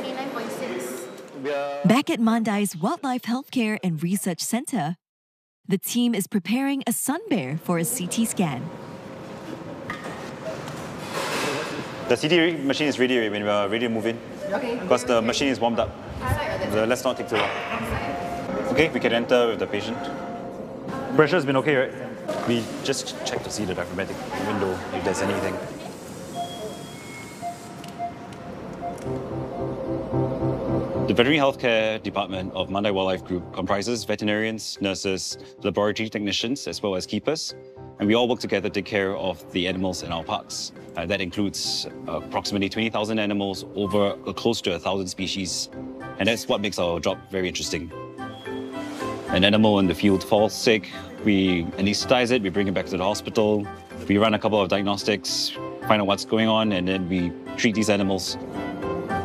39.6. Back at Mandai's Wildlife Healthcare and Research Center, the team is preparing a sun bear for a CT scan. The CT machine is ready when we are ready to move in. Okay. Because the machine is warmed up. Let's not take too long. Okay, we can enter with the patient. Pressure has been okay, right? We just check to see the diaphragmatic window, if there's anything. The Veterinary Healthcare Department of Mandai Wildlife Group comprises veterinarians, nurses, laboratory technicians, as well as keepers. And we all work together to take care of the animals in our parks. That includes approximately 20,000 animals, over close to 1,000 species. And that's what makes our job very interesting. An animal in the field falls sick, we anesthetize it, we bring it back to the hospital, we run a couple of diagnostics, find out what's going on, and then we treat these animals.